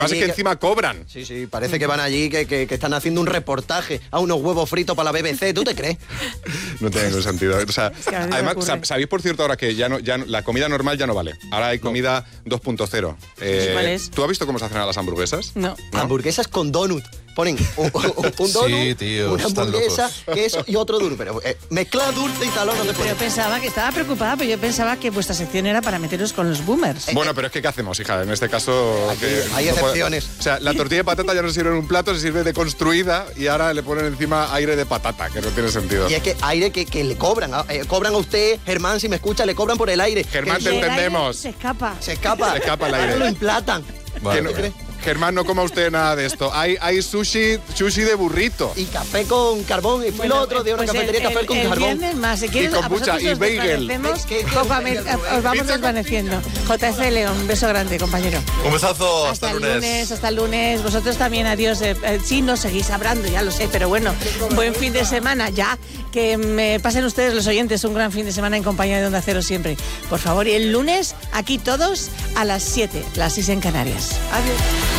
Pasa que encima cobran. Sí, parece que van allí, que están haciendo un reportaje a unos huevos fritos para la BBC, ¿tú te crees? No tiene ningún sentido. O sea, Es que a mí me además, ocurre. ¿sabéis por cierto ahora que ya no, la comida normal ya no vale? Ahora hay comida 2.0. ¿Cuál es? ¿Tú has visto cómo se hacen las hamburguesas? No. Hamburguesas con donut. Ponen un donut, Sí, tío, una están hamburguesa, locos. queso y otro duro. Pero mezcla dulce y talón no te Pero puede. pensaba que estaba preocupada, pero yo pensaba que vuestra sección era para meteros con los boomers. Bueno, pero es que ¿qué hacemos, hija? En este caso... Aquí que hay no puede- excepciones. O sea, la tortilla de patata ya no se sirve en un plato, se sirve deconstruida y ahora le ponen encima aire de patata, que no tiene sentido. Y es que aire que le cobran. Cobran a usted, Germán, si me escucha, le cobran por el aire. Germán, Que te Y el aire entendemos. Se escapa. se escapa. Se escapa el aire. Ahora lo emplatan. Vale, Que no- vale. Germán, no coma usted nada de esto. Hay sushi de burrito. Y café con carbón. Y fui el otro día a una Pues cafetería café con el carbón. viernes más, si quieres, Y kombucha, a vosotros y os bagel. desvanecemos, ¿Qué poco a bagel? os vamos Pizza con- desvaneciendo. JF León, un beso grande, compañero. Un besazo, Hasta hasta el lunes. lunes, hasta el lunes. Vosotros también, adiós. Sí, nos seguís hablando, ya lo sé, pero bueno, buen fin de semana ya. Que me pasen ustedes, los oyentes, un gran fin de semana en compañía de Onda Cero siempre. Por favor, y el lunes, aquí todos a las 7, las 6 en Canarias. Adiós.